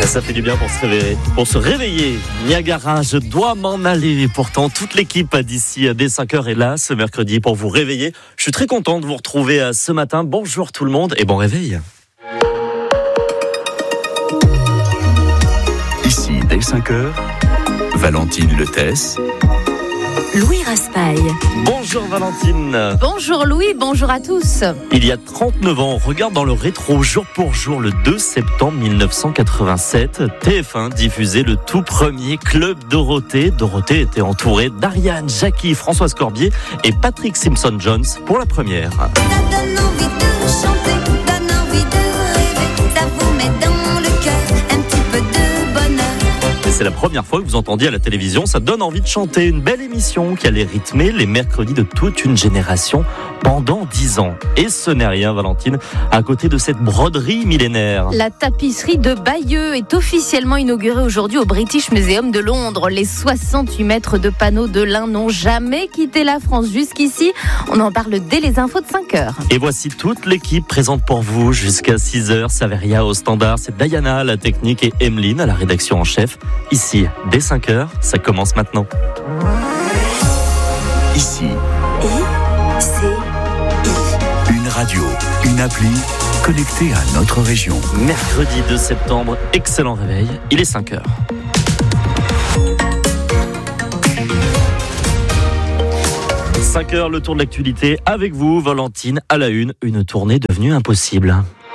Ça fait du bien pour se réveiller. Niagara, je dois m'en aller. Pourtant, toute l'équipe d'ici dès 5h est là ce mercredi pour vous réveiller. Je suis très content de vous retrouver ce matin. Bonjour tout le monde et bon réveil. Ici, dès 5h, Valentine Letès, Louis Raspail. Bonjour Valentine. Bonjour Louis, bonjour à tous. Il y a 39 ans, on regarde dans le rétro jour pour jour, le 2 septembre 1987, TF1 diffusait le tout premier Club Dorothée. Dorothée était entourée d'Ariane, Jackie, Françoise Corbier et Patrick Simpson-Jones pour la première. Ça donne envie de chanter, donne envie de rêver, ça vous met dans le cœur un petit peu de bonheur. C'est la première fois que vous entendiez à la télévision, ça donne envie de chanter. Une belle émission qui allait rythmer les mercredis de toute une génération pendant 10 ans. Et ce n'est rien, Valentine, à côté de cette broderie millénaire. La tapisserie de Bayeux est officiellement inaugurée aujourd'hui au British Museum de Londres. Les 68 mètres de panneaux de lin n'ont jamais quitté la France jusqu'ici. On en parle dès les infos de 5h. Et voici toute l'équipe présente pour vous jusqu'à 6h. Saveria au standard, c'est Diana à la technique et Emeline à la rédaction en chef. Ici, dès 5h, ça commence maintenant. ici, une radio, une appli connectée à notre région. Mercredi 2 septembre, excellent réveil, il est 5h. « 5h, le tour de l'actualité avec vous, Valentine, à la une tournée devenue impossible.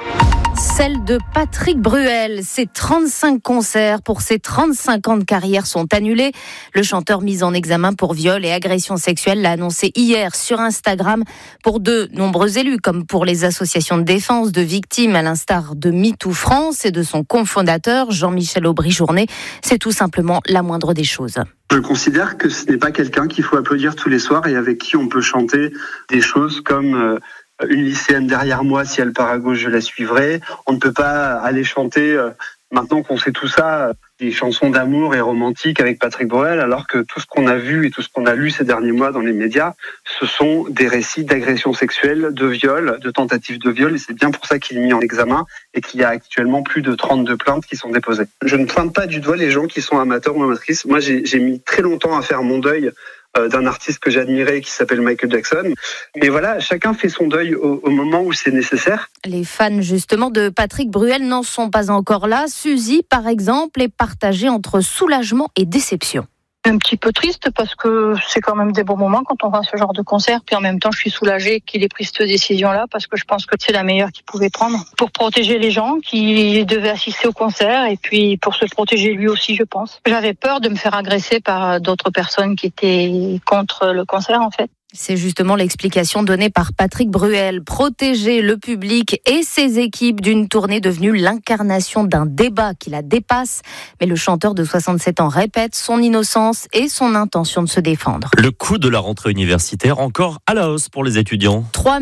Celle de Patrick Bruel. Ses 35 concerts pour ses 35 ans de carrière sont annulés. Le chanteur mis en examen pour viol et agression sexuelle l'a annoncé hier sur Instagram. Pour de nombreux élus, comme pour les associations de défense de victimes, à l'instar de MeToo France et de son cofondateur Jean-Michel Aubry-Journet, c'est tout simplement la moindre des choses. Je considère que ce n'est pas quelqu'un qu'il faut applaudir tous les soirs et avec qui on peut chanter des choses comme une lycéenne derrière moi, si elle part à gauche, je la suivrai. On ne peut pas aller chanter, maintenant qu'on sait tout ça, des chansons d'amour et romantiques avec Patrick Bruel, alors que tout ce qu'on a vu et tout ce qu'on a lu ces derniers mois dans les médias, ce sont des récits d'agression sexuelle, de viol, de tentatives de viol, et c'est bien pour ça qu'il est mis en examen et qu'il y a actuellement plus de 32 plaintes qui sont déposées. Je ne pointe pas du doigt les gens qui sont amateurs ou amatrices. Moi, j'ai mis très longtemps à faire mon deuil d'un artiste que j'admirais qui s'appelle Michael Jackson. Mais voilà, chacun fait son deuil au moment où c'est nécessaire. Les fans justement de Patrick Bruel n'en sont pas encore là. Suzy, par exemple, est partagée entre soulagement et déception. Un petit peu triste parce que c'est quand même des bons moments quand on va à ce genre de concert. Puis en même temps, je suis soulagée qu'il ait pris cette décision-là parce que je pense que c'est la meilleure qu'il pouvait prendre pour protéger les gens qui devaient assister au concert et puis pour se protéger lui aussi, je pense. J'avais peur de me faire agresser par d'autres personnes qui étaient contre le concert, en fait. C'est justement l'explication donnée par Patrick Bruel. Protéger le public et ses équipes d'une tournée devenue l'incarnation d'un débat qui la dépasse. Mais le chanteur de 67 ans répète son innocence et son intention de se défendre. Le coût de la rentrée universitaire encore à la hausse pour les étudiants. 3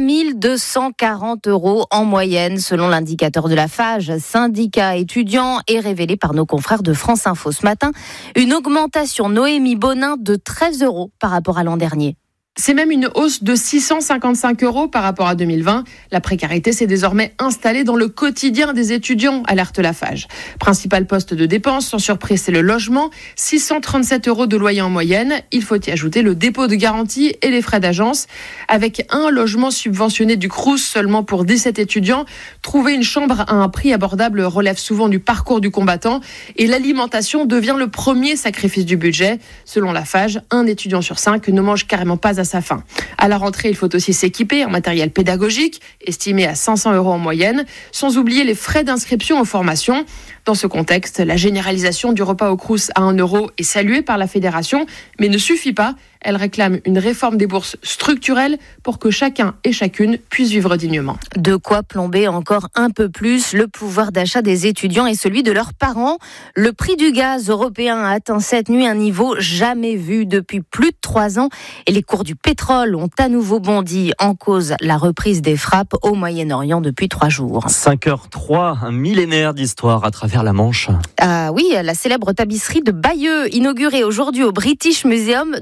240 € en moyenne selon l'indicateur de la FAGE, syndicat étudiant, est révélé par nos confrères de France Info ce matin. Une augmentation, Noémie Bonin, de 13 € par rapport à l'an dernier. C'est même une hausse de 655 € par rapport à 2020. La précarité s'est désormais installée dans le quotidien des étudiants, alerte la FAGE. Principal poste de dépense, sans surprise, c'est le logement. 637 € de loyer en moyenne. Il faut y ajouter le dépôt de garantie et les frais d'agence. Avec un logement subventionné du Crous seulement pour 17 étudiants, trouver une chambre à un prix abordable relève souvent du parcours du combattant. Et l'alimentation devient le premier sacrifice du budget. Selon la FAGE, un étudiant sur 5 ne mange carrément pas à sa faim. À la rentrée, il faut aussi s'équiper en matériel pédagogique, estimé à 500 € en moyenne, sans oublier les frais d'inscription aux formations. Dans ce contexte, la généralisation du repas au Crous à 1 € est saluée par la fédération, mais ne suffit pas. Elle réclame une réforme des bourses structurelle pour que chacun et chacune puisse vivre dignement. De quoi plomber encore un peu plus le pouvoir d'achat des étudiants et celui de leurs parents. Le prix du gaz européen a atteint cette nuit un niveau jamais vu depuis plus de 3 ans et les cours du pétrole ont à nouveau bondi, en cause la reprise des frappes au Moyen-Orient depuis 3 jours. 5h03, un millénaire d'histoire à travers la Manche. Ah oui, la célèbre tapisserie de Bayeux, inaugurée aujourd'hui au British Museum de Londres.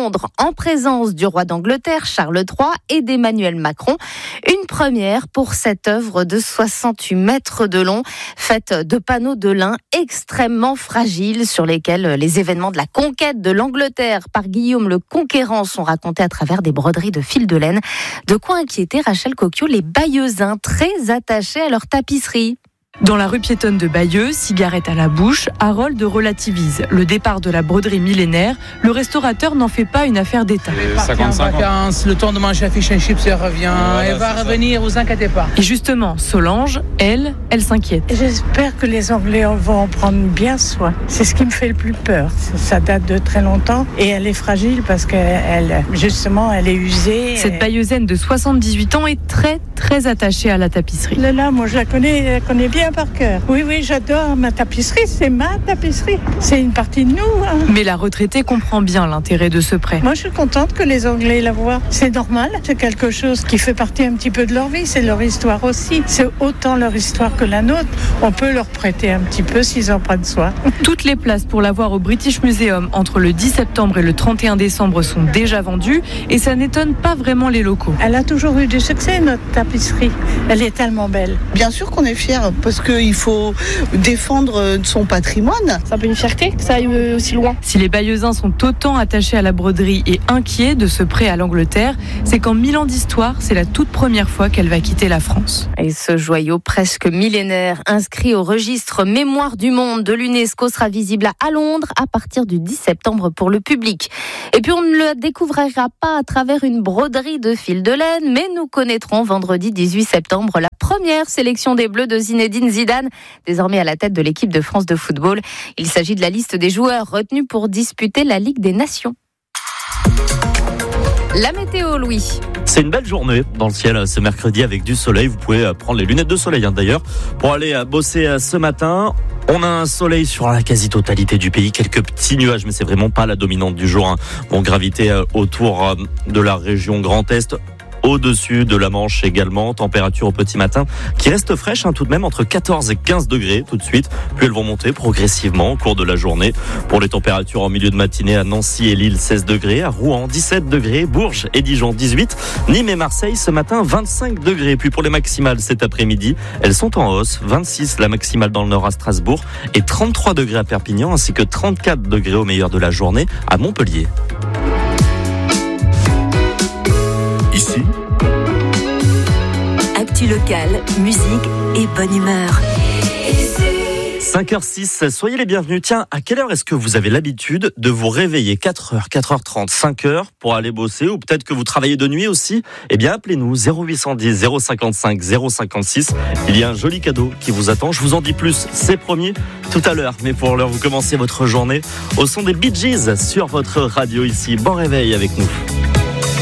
Londres en présence du roi d'Angleterre, Charles III, et d'Emmanuel Macron. Une première pour cette œuvre de 68 mètres de long, faite de panneaux de lin extrêmement fragiles sur lesquels les événements de la conquête de l'Angleterre par Guillaume le Conquérant sont racontés à travers des broderies de fil de laine. De quoi inquiéter, Rachel Coquio, les Bayeuxins très attachés à leur tapisserie. Dans la rue piétonne de Bayeux, cigarette à la bouche, Harold relativise. Le départ de la broderie millénaire, le restaurateur n'en fait pas une affaire d'État. 55 vacances, le temps de manger un fish and chips, elle revient. Voilà, elle va revenir, vous inquiétez pas. Et justement, Solange, elle s'inquiète. J'espère que les Anglais vont en prendre bien soin. C'est ce qui me fait le plus peur. Ça date de très longtemps et elle est fragile parce qu'elle, justement, elle est usée. Cette Bayeuxaine de 78 ans est très attachée à la tapisserie. Là, moi je la connais bien par cœur. Oui, j'adore ma tapisserie, c'est ma tapisserie. C'est une partie de nous. Hein. Mais la retraitée comprend bien l'intérêt de ce prêt. Moi, je suis contente que les Anglais la voient. C'est normal, c'est quelque chose qui fait partie un petit peu de leur vie, c'est leur histoire aussi. C'est autant leur histoire que la nôtre. On peut leur prêter un petit peu s'ils en prennent soin. Toutes les places pour la voir au British Museum entre le 10 septembre et le 31 décembre sont déjà vendues et ça n'étonne pas vraiment les locaux. Elle a toujours eu du succès, notre tapisserie. Elle est tellement belle. Bien sûr qu'on est fiers parce qu'il faut défendre son patrimoine. C'est un peu une fierté que ça aille aussi loin. Si les Bayeuxins sont autant attachés à la broderie et inquiets de ce prêt à l'Angleterre, c'est qu'en 1000 ans d'histoire, c'est la toute première fois qu'elle va quitter la France. Et ce joyau presque millénaire, inscrit au registre Mémoire du monde de l'UNESCO, sera visible à Londres à partir du 10 septembre pour le public. Et puis on ne le découvrira pas à travers une broderie de fil de laine, mais nous connaîtrons vendredi 18 septembre la première sélection des Bleus de Zinedine Zidane, désormais à la tête de l'équipe de France de football. Il s'agit de la liste des joueurs retenus pour disputer la Ligue des Nations. La météo, Louis. C'est une belle journée dans le ciel ce mercredi avec du soleil. Vous pouvez prendre les lunettes de soleil d'ailleurs pour aller bosser ce matin. On a un soleil sur la quasi-totalité du pays. Quelques petits nuages, mais c'est vraiment pas la dominante du jour. Vont graviter autour de la région Grand Est. Au-dessus de la Manche également, température au petit matin qui reste fraîche tout de même entre 14 et 15 degrés tout de suite, puis elles vont monter progressivement au cours de la journée. Pour les températures en milieu de matinée à Nancy et Lille 16 degrés, à Rouen 17 degrés, Bourges et Dijon 18, Nîmes et Marseille ce matin 25 degrés. Puis pour les maximales cet après-midi, elles sont en hausse, 26 la maximale dans le nord à Strasbourg et 33 degrés à Perpignan ainsi que 34 degrés au meilleur de la journée à Montpellier. Ici, actu locale, musique et bonne humeur. 5h06, soyez les bienvenus. Tiens, à quelle heure est-ce que vous avez l'habitude de vous réveiller 4h, 4h30, 5h pour aller bosser ou peut-être que vous travaillez de nuit aussi? Eh bien, appelez-nous 0810 055 056. Il y a un joli cadeau qui vous attend. Je vous en dis plus, c'est promis, tout à l'heure. Mais pour l'heure, vous commencez votre journée au son des Bee Gees sur votre radio ici. Bon réveil avec nous.